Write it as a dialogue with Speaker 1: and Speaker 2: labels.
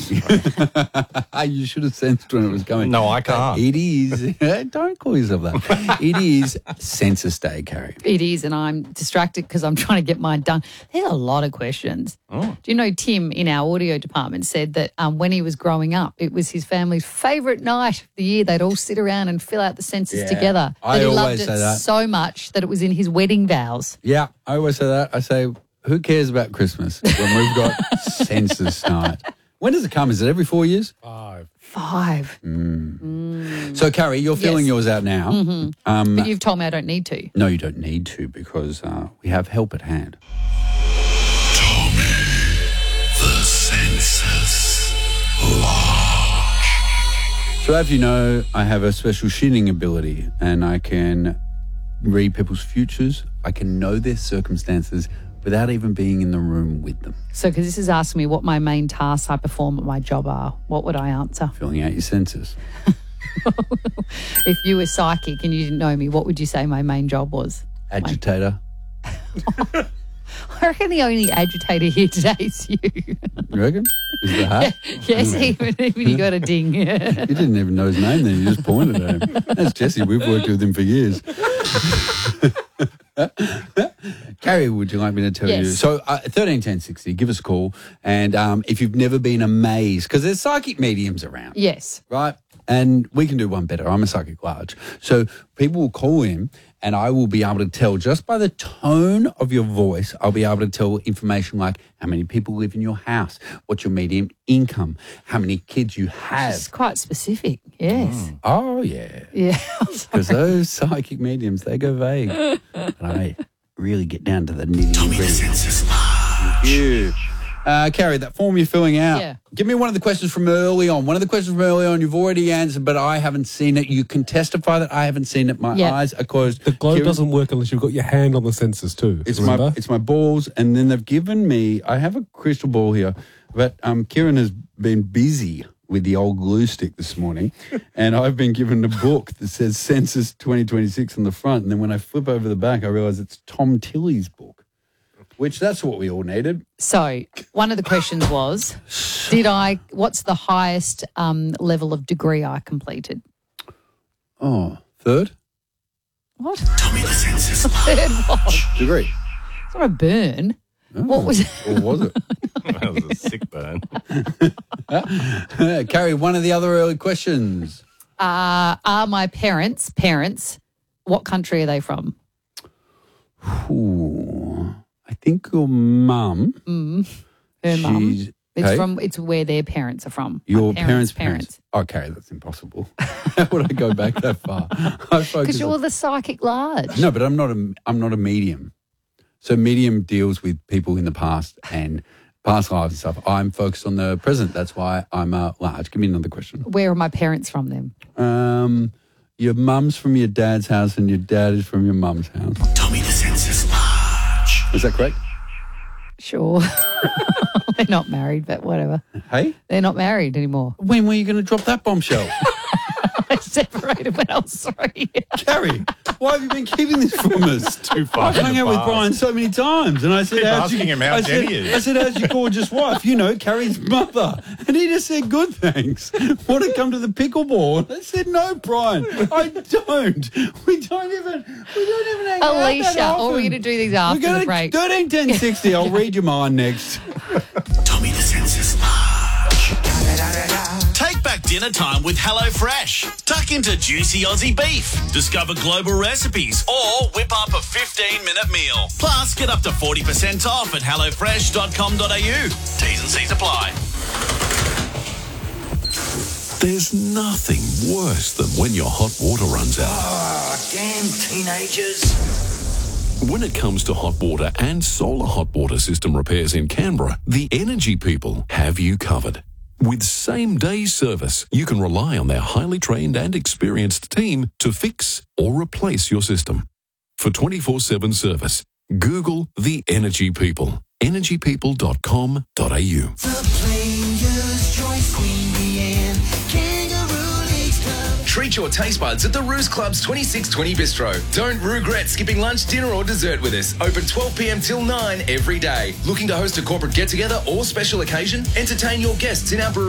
Speaker 1: You should have sensed when it was coming.
Speaker 2: No, I can't.
Speaker 1: It is. Don't call yourself that. It is Census Day, Carrie.
Speaker 3: It is, and I'm distracted because I'm trying to get mine done. There's a lot of questions.
Speaker 2: Oh.
Speaker 3: Do you know Tim in our audio department said that when he was growing up, it was his family's favourite night of the year. They'd all sit around and fill out the census together.
Speaker 1: I
Speaker 3: he
Speaker 1: always
Speaker 3: loved
Speaker 1: say
Speaker 3: it
Speaker 1: that.
Speaker 3: so much that it was in his wedding vows.
Speaker 1: Yeah, I always say that. I say, who cares about Christmas when we've got Census Night? When does it come? Is it every 4 years?
Speaker 3: 5.
Speaker 1: So, Carrie, you're filling yours out now.
Speaker 3: Mm-hmm. But you've told me I don't need to.
Speaker 1: No, you don't need to because we have help at hand.
Speaker 4: Tommy, the Census Lodge.
Speaker 1: So, as you know, I have a special shitting ability and I can read people's futures. I can know their circumstances without even being in the room with them.
Speaker 3: So, because this is asking me what my main tasks I perform at my job are, what would I answer?
Speaker 1: Filling out your census.
Speaker 3: If you were psychic and you didn't know me, what would you say my main job was?
Speaker 1: Agitator.
Speaker 3: I reckon the only agitator here today is you.
Speaker 1: You reckon? Is the hat?
Speaker 3: Yes, even you got a ding.
Speaker 1: You didn't even know his name then. You just pointed at him. That's Jesse. We've worked with him for years. Carrie, would you like me to tell you? So 131060, give us a call. And if you've never been amazed, because there's psychic mediums around.
Speaker 3: Yes.
Speaker 1: Right? And we can do one better. I'm a psychic large. So people will call in and I will be able to tell just by the tone of your voice, I'll be able to tell information like how many people live in your house, what's your median income, how many kids you have.
Speaker 3: It's quite specific, yes.
Speaker 1: Oh, yeah.
Speaker 3: Yeah.
Speaker 1: Because those psychic mediums, they go vague. But I really get down to the nitty-gritty. Thank you. Carrie, that form you're filling out.
Speaker 3: Yeah.
Speaker 1: Give me one of the questions from early on. One of the questions from early on you've already answered, but I haven't seen it. You can testify that I haven't seen it. My eyes are closed.
Speaker 5: The globe doesn't work unless you've got your hand on the census too.
Speaker 1: It's my balls, and then they've given me. I have a crystal ball here, but Kieran has been busy with the old glue stick this morning, and I've been given a book that says Census 2026 on the front, and then when I flip over the back, I realise it's Tom Tilley's book. Which that's what we all needed.
Speaker 3: So one of the questions was, what's the highest level of degree I completed?
Speaker 1: Oh, third?
Speaker 3: What?
Speaker 4: Tommy, the Census Lodge.
Speaker 3: Third what?
Speaker 1: Degree.
Speaker 3: It's not a burn.
Speaker 1: Oh,
Speaker 3: What was it?
Speaker 1: Or was it?
Speaker 2: That was a sick burn.
Speaker 1: Carrie, one of the other early questions.
Speaker 3: Are my parents, what country are they from?
Speaker 1: Ooh, I think your mum.
Speaker 3: Her mum.
Speaker 1: she's-
Speaker 3: It's where their parents are from.
Speaker 1: Your
Speaker 3: My
Speaker 1: parents. Okay, that's impossible. How would I go back that far?
Speaker 3: Because you're the psychic large.
Speaker 1: No, but I'm not a medium. So medium deals with people in the past and past lives and stuff. I'm focused on the present. That's why I'm large. Give me another question.
Speaker 3: Where are my parents from then?
Speaker 1: Your mum's from your dad's house and your dad is from your mum's house.
Speaker 4: Tommy, the Census Lodge.
Speaker 1: Is that correct?
Speaker 3: Sure. They're not married, but whatever.
Speaker 1: Hey?
Speaker 3: They're not married anymore.
Speaker 1: When were you going to drop that bombshell?
Speaker 3: They separated when I was 3.
Speaker 1: Carrie, why have you been keeping this from us?
Speaker 2: Too far.
Speaker 1: I've hung out with Brian so many times, and I said,
Speaker 2: Keep
Speaker 1: how's
Speaker 2: asking him how Jenny is.
Speaker 1: I said, how's your gorgeous wife? You know, Carrie's mother. And he just said, good, thanks. Want to come to the pickleball? I said, no, Brian, I don't. We don't even hang out that
Speaker 3: Alicia,
Speaker 1: often.
Speaker 3: or we're going to do these after
Speaker 1: We're
Speaker 3: the break.
Speaker 1: 13, 10, 60. I'll read your mind next.
Speaker 4: Tommy, the Census Lodge. Take back dinner time with HelloFresh. Tuck into juicy Aussie beef. Discover global recipes or whip up a 15-minute meal. Plus, get up to 40% off at hellofresh.com.au. T's and C's apply.
Speaker 6: There's nothing worse than when your hot water runs out.
Speaker 4: Oh, damn teenagers.
Speaker 6: When it comes to hot water and solar hot water system repairs in Canberra, the Energy People have you covered. With same-day service, you can rely on their highly trained and experienced team to fix or replace your system. For 24/7 service, Google the Energy People. energypeople.com.au.
Speaker 7: Treat your taste buds at the Roost Club's 2620 Bistro. Don't regret skipping lunch, dinner or dessert with us. Open 12 p.m. till 9 every day. Looking to host a corporate get-together or special occasion? Entertain your guests in our brewery